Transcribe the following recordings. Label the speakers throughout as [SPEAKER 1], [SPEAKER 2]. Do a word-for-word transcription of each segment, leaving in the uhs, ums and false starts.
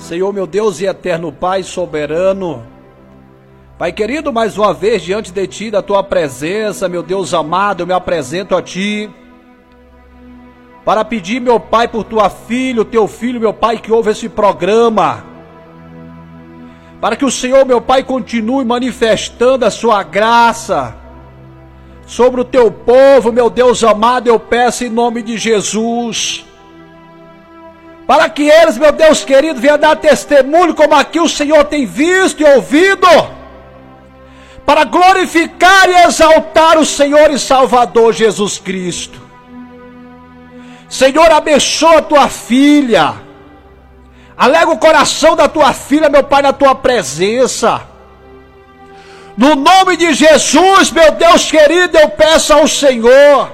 [SPEAKER 1] Senhor, meu Deus e eterno Pai soberano, Pai querido, mais uma vez diante de Ti, da Tua presença, meu Deus amado, eu me apresento a Ti para pedir, meu Pai, por Tua filha, o Teu filho, meu Pai, que ouve esse programa, para que o Senhor, meu Pai, continue manifestando a Sua graça sobre o Teu povo, meu Deus amado, eu peço em nome de Jesus, para que eles, meu Deus querido, venham dar testemunho como aqui o Senhor tem visto e ouvido, para glorificar e exaltar o Senhor e Salvador Jesus Cristo. Senhor, abençoa a Tua filha, alega o coração da Tua filha, meu Pai, na Tua presença. No nome de Jesus, meu Deus querido, eu peço ao Senhor,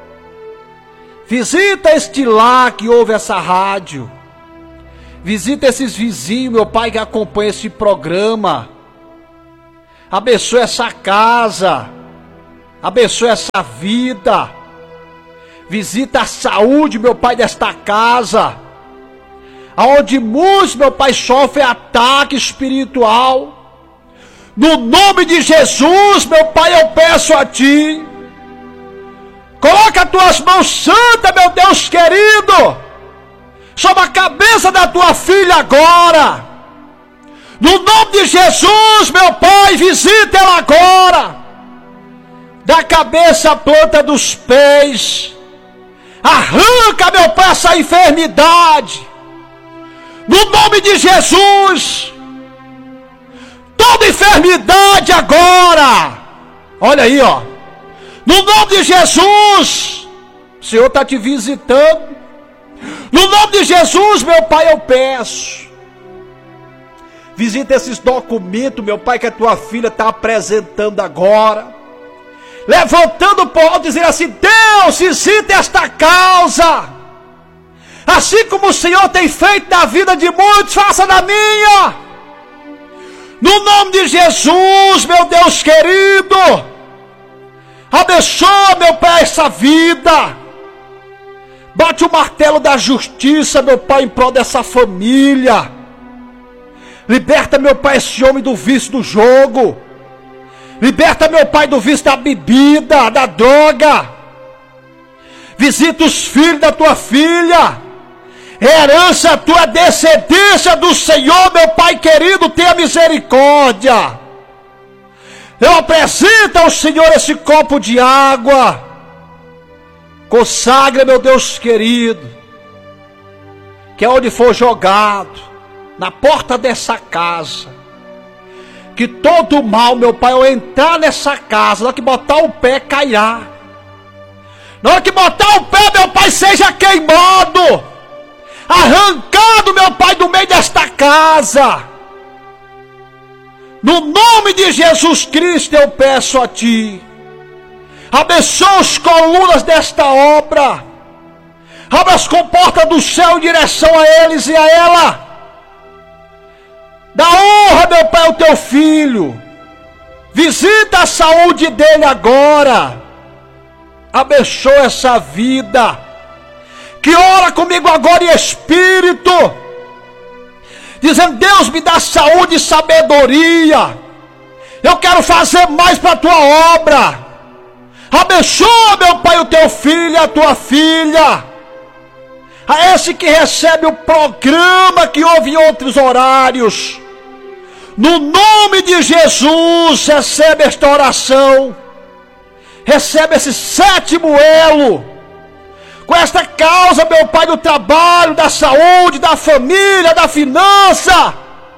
[SPEAKER 1] visita este lar que ouve essa rádio, visita esses vizinhos, meu Pai, que acompanha esse programa, abençoa essa casa, abençoa essa vida, visita a saúde, meu Pai, desta casa, aonde muitos, meu Pai, sofrem ataque espiritual. No nome de Jesus, meu Pai, eu peço a Ti, coloca as Tuas mãos santas, meu Deus querido, sobre a cabeça da Tua filha agora. No nome de Jesus, meu Pai, visita ela agora, da cabeça à planta dos pés. Arranca, meu Pai, essa enfermidade. No nome de Jesus, toda enfermidade agora, olha aí, ó, no nome de Jesus, o Senhor está te visitando. No nome de Jesus, meu Pai, eu peço, visita esses documentos, meu Pai, que a Tua filha está apresentando agora, levantando por alto, dizendo assim: Deus, visita esta causa, assim como o Senhor tem feito na vida de muitos, faça na minha. No nome de Jesus, meu Deus querido, abençoa, meu Pai, essa vida. Bate o martelo da justiça, meu Pai, em prol dessa família. Liberta, meu Pai, esse homem do vício do jogo. Liberta, meu Pai, do vício da bebida, da droga. Visita os filhos da Tua filha. Herança a Tua descendência do Senhor, meu Pai querido, tenha misericórdia. Eu apresento ao Senhor esse copo de água. Consagra, meu Deus querido, que é onde for jogado, na porta dessa casa, que todo mal, meu Pai, ao entrar nessa casa, na hora que botar o pé, cairá. Na hora que botar o pé, meu Pai, seja queimado, arrancado, meu Pai, do meio desta casa. No nome de Jesus Cristo eu peço a Ti, abençoa as colunas desta obra, abre as comportas do céu em direção a eles e a ela. Dá honra, meu Pai, ao Teu filho, visita a saúde dele agora, abençoa essa vida, que ora comigo agora em espírito, dizendo: Deus, me dá saúde e sabedoria, eu quero fazer mais para a Tua obra. Abençoa, meu Pai, o Teu filho e a Tua filha, a esse que recebe o programa que ouve em outros horários. No nome de Jesus, recebe esta oração, recebe esse sétimo elo, com esta causa, meu Pai, do trabalho, da saúde, da família, da finança.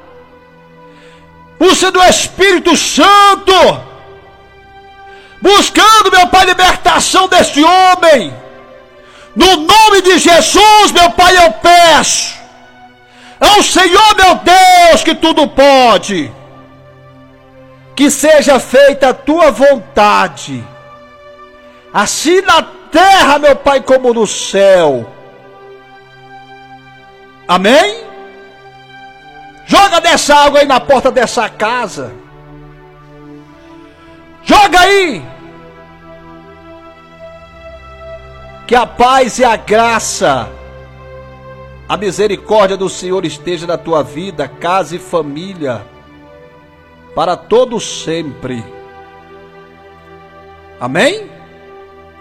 [SPEAKER 1] Usa do Espírito Santo, buscando, meu Pai, libertação deste homem. No nome de Jesus, meu Pai, eu peço ao Senhor, meu Deus, que tudo pode, que seja feita a Tua vontade, assim na terra, meu Pai, como no céu. Amém? Joga dessa água aí na porta dessa casa. Joga aí. Que a paz e a graça A misericórdia do Senhor esteja na tua vida, casa e família, para todo sempre. Amém?